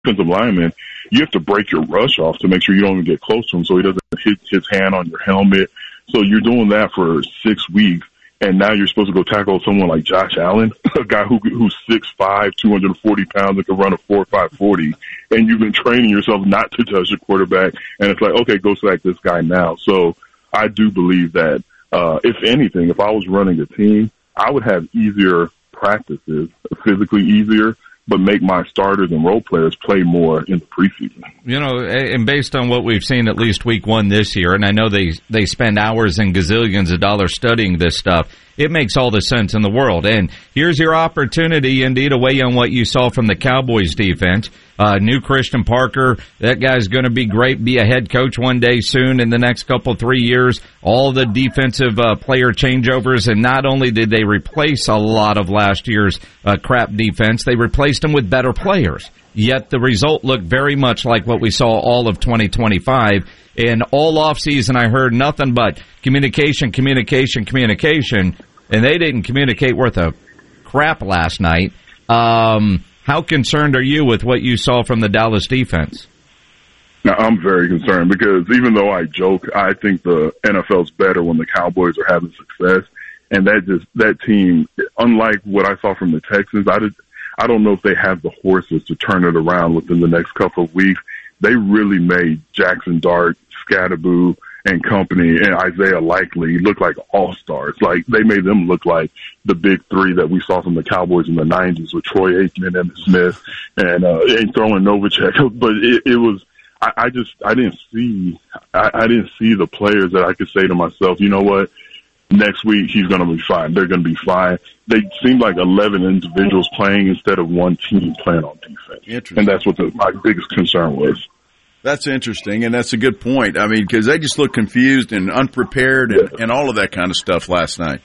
defensive lineman, you have to break your rush off to make sure you don't even get close to him so he doesn't hit his hand on your helmet. So you're doing that for 6 weeks, and now you're supposed to go tackle someone like Josh Allen, a guy who's 6'5", 240 pounds and can run a 4.5 40, and you've been training yourself not to touch the quarterback, and it's like, okay, go sack this guy now. So I do believe that, if anything, if I was running a team, I would have easier practices, physically easier, but make my starters and role players play more in the preseason. You know, and based on what we've seen at least week one this year, and I know they spend hours and gazillions of dollars studying this stuff, it makes all the sense in the world. And here's your opportunity, Indy, to weigh on what you saw from the Cowboys defense. New Christian Parker, that guy's going to be great, be a head coach one day soon in the next 3 years. All the defensive player changeovers, and not only did they replace a lot of last year's crap defense, they replaced them with better players. Yet the result looked very much like what we saw all of 2025. And all offseason I heard nothing but communication, and they didn't communicate worth a crap last night. How concerned are you with what you saw from the Dallas defense? Now, I'm very concerned because even though I joke, I think the NFL's better when the Cowboys are having success. And that team, unlike what I saw from the Texans, I don't know if they have the horses to turn it around within the next couple of weeks. They really made Jackson Dart, Scatterboo, and company, and Isaiah Likely look like all-stars. Like, they made them look like the big three that we saw from the Cowboys in the 90s with Troy Aikman, Emmitt Smith, and throwing Novacek. But it was, I didn't see the players that I could say to myself, you know what, next week he's going to be fine. They're going to be fine. They seemed like 11 individuals playing instead of one team playing on defense. And that's what my biggest concern was. That's interesting, and that's a good point. I mean, because they just looked confused and unprepared and all of that kind of stuff last night.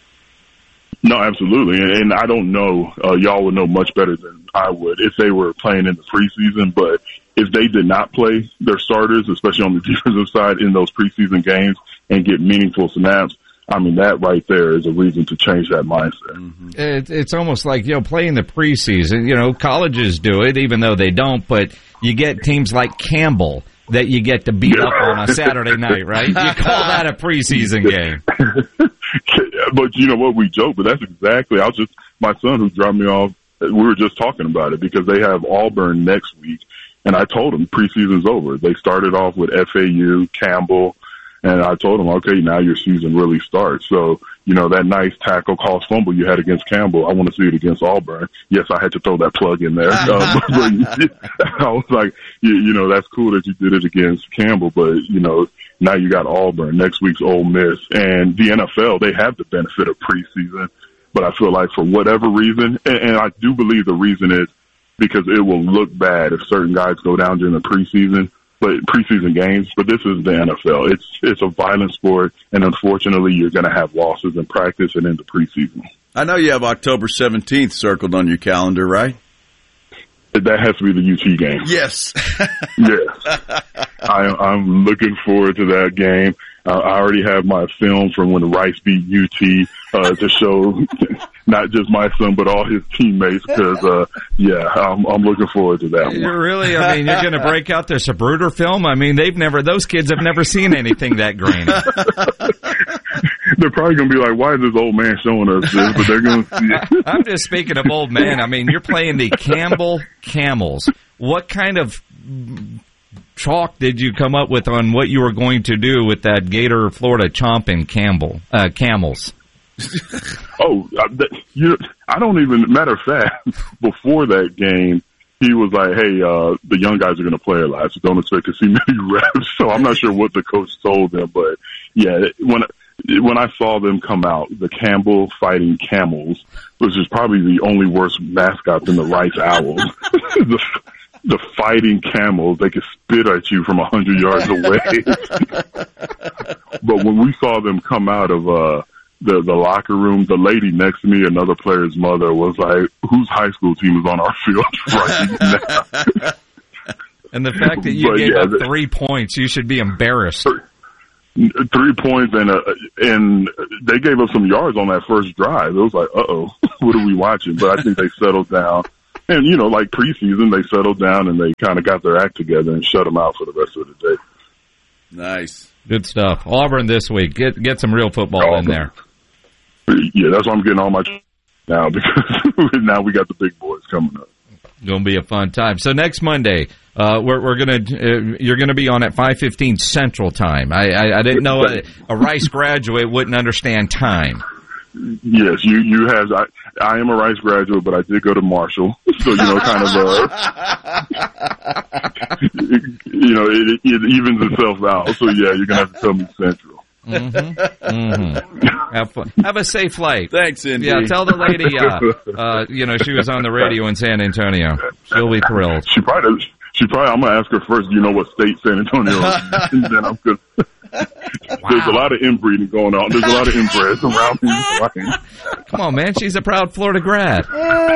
No, absolutely. And I don't know, y'all would know much better than I would if they were playing in the preseason, but if they did not play their starters, especially on the defensive side in those preseason games and get meaningful snaps, I mean, that right there is a reason to change that mindset. Mm-hmm. It's almost like, playing the preseason. Colleges do it, even though they don't, but you get teams like Campbell that you get to beat up on a Saturday night, right? You call that a preseason game. But you know what? We joke, but that's exactly, my son who dropped me off, we were just talking about it because they have Auburn next week, and I told him preseason's over. They started off with FAU, Campbell, and I told him, okay, now your season really starts. So, that nice tackle cost fumble you had against Campbell, I want to see it against Auburn. Yes, I had to throw that plug in there. But I was like, that's cool that you did it against Campbell, but, now you got Auburn. Next week's Ole Miss. And the NFL, they have the benefit of preseason. But I feel like for whatever reason, and I do believe the reason is because it will look bad if certain guys go down during the preseason. But preseason games, but this is the NFL. It's a violent sport, and unfortunately, you're going to have losses in practice and in the preseason. I know you have October 17th circled on your calendar, right? That has to be the UT game. Yes. Yes. I'm looking forward to that game. I already have my film from when Rice beat UT to show not just my son, but all his teammates because, I'm looking forward to that one. Really? You're going to break out this Zapruder film? Those kids have never seen anything that grainy. They're probably going to be like, why is this old man showing us this? But they're going to see it. I'm just speaking of old man. You're playing the Campbell Camels. What kind of chalk did you come up with on what you were going to do with that Gator Florida chomping camels? I don't even, matter of fact, before that game, he was like, hey, the young guys are going to play a lot, so don't expect to see many reps. So I'm not sure what the coach told them, but yeah, when I saw them come out, the Campbell fighting camels, which is probably the only worse mascot than the Rice Owls, the fighting camels, they could spit at you from 100 yards away. But when we saw them come out of the locker room, the lady next to me, another player's mother, was like, whose high school team is on our field right now? And the fact that you gave up 3 points, you should be embarrassed. 3 points, and they gave up some yards on that first drive. It was like, what are we watching? But I think they settled down. And, you know, like preseason, they settled down and they kind of got their act together and shut them out for the rest of the day. Nice. Good stuff. Auburn this week. Get some real football in there. Yeah, that's why I'm getting all my now, because now we got the big boys coming up. Going to be a fun time. So next Monday, you're gonna be on at 5:15 Central Time. I didn't know a Rice graduate wouldn't understand time. Yes, you have. I am a Rice graduate, but I did go to Marshall, so you know, kind of you know, it evens itself out. So yeah, you're gonna have to tell me Central. Have fun. Have a safe flight. Thanks, Indy. Yeah, tell the lady, you know, she was on the radio in San Antonio. She'll be thrilled. She probably. I'm gonna ask her first. Do you know what state San Antonio is? And then I'm good. Wow. There's a lot of inbreeding going on. There's a lot of inbreds around me. Come on, man. She's a proud Florida grad.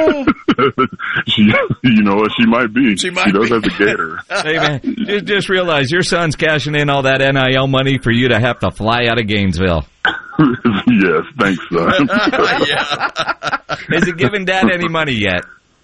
You know what? She might be. She does have the gator. Hey, man, just realize your son's cashing in all that NIL money for you to have to fly out of Gainesville. Yes, thanks, son. Has he given Dad any money yet?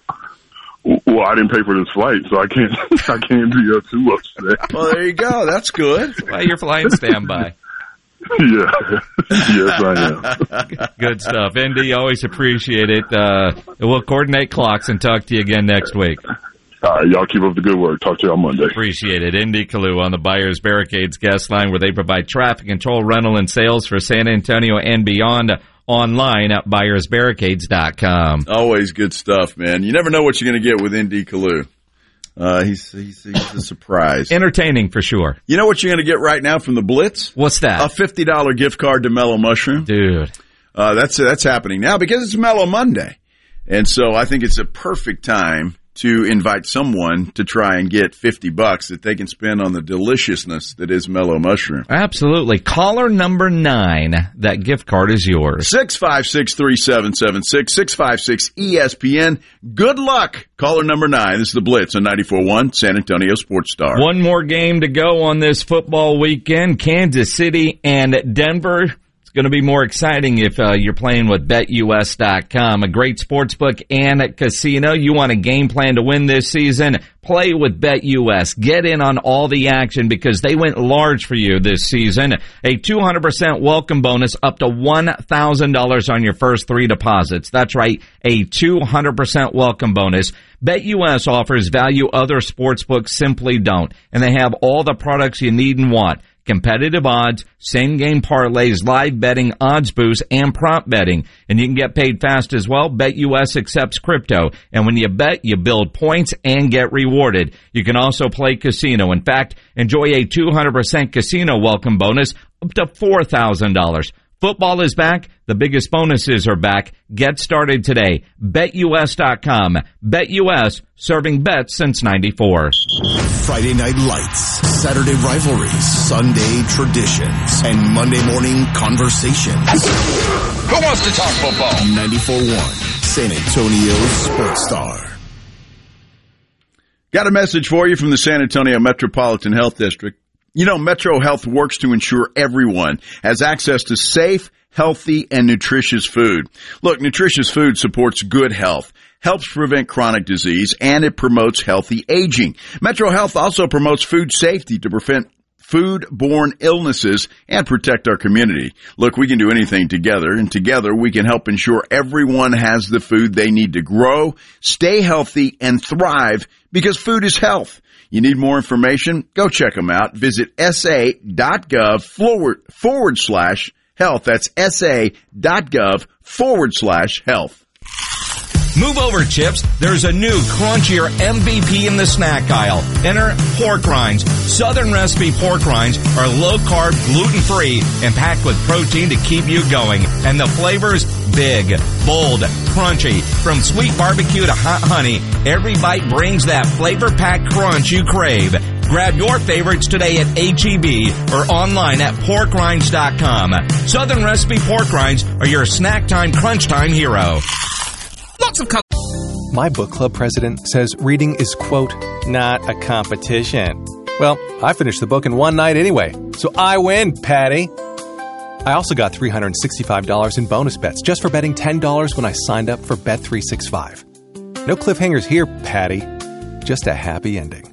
Well, I didn't pay for this flight, so I can't be too upset. Well, there you go. That's good. Why you're flying standby. Yeah. Yes, I am. Good stuff. Indy, always appreciate it. We'll coordinate clocks and talk to you again next week. All right, y'all keep up the good work. Talk to you on Monday. Appreciate it. Indy Kalu on the Buyers Barricades guest line, where they provide traffic control, rental, and sales for San Antonio and beyond. Online at buyersbarricades.com. Always good stuff, man. You never know what you're going to get with Indy Kalu. He's a surprise. Entertaining for sure. You know what you're going to get right now from the Blitz? What's that? A $50 gift card to Mellow Mushroom. Dude. That's happening now because it's Mellow Monday. And so I think it's a perfect time to invite someone to try and get $50 that they can spend on the deliciousness that is Mellow Mushroom. Absolutely. Caller number 9, that gift card is yours. 656-3776, 656-ESPN. Good luck. Caller number 9. This is the Blitz on 94.1 San Antonio Sports Star. One more game to go on this football weekend. Kansas City and Denver. Going to be more exciting if you're playing with BetUS.com, a great sportsbook and a casino. You want a game plan to win this season? Play with BetUS. Get in on all the action because they went large for you this season. A 200% welcome bonus up to $1,000 on your first 3 deposits. That's right, a 200% welcome bonus. BetUS offers value other sportsbooks simply don't, and they have all the products you need and want. Competitive odds, same-game parlays, live betting, odds boosts, and prop betting. And you can get paid fast as well. BetUS accepts crypto. And when you bet, you build points and get rewarded. You can also play casino. In fact, enjoy a 200% casino welcome bonus up to $4,000. Football is back. The biggest bonuses are back. Get started today. BetUS.com. BetUS, serving bets since 94. Friday night lights, Saturday rivalries, Sunday traditions, and Monday morning conversations. Who wants to talk football? 94.1 San Antonio Sports Star. Got a message for you from the San Antonio Metropolitan Health District. You know, Metro Health works to ensure everyone has access to safe, healthy, and nutritious food. Look, nutritious food supports good health, helps prevent chronic disease, and it promotes healthy aging. Metro Health also promotes food safety to prevent food-borne illnesses and protect our community. Look, we can do anything together, and together we can help ensure everyone has the food they need to grow, stay healthy, and thrive because food is health. You need more information? Go check them out. Visit sa.gov/health. That's sa.gov/health. Move over, Chips. There's a new crunchier MVP in the snack aisle. Enter pork rinds. Southern recipe pork rinds are low-carb, gluten-free, and packed with protein to keep you going. And the flavors, big, bold, crunchy. From sweet barbecue to hot honey, every bite brings that flavor-packed crunch you crave. Grab your favorites today at H-E-B or online at porkrinds.com. Southern recipe pork rinds are your snack time, crunch time hero. My book club president says reading is, quote, not a competition. Well, I finished the book in one night anyway, so I win, Patty. I also got $365 in bonus bets just for betting $10 when I signed up for Bet365. No cliffhangers here, Patty. Just a happy ending.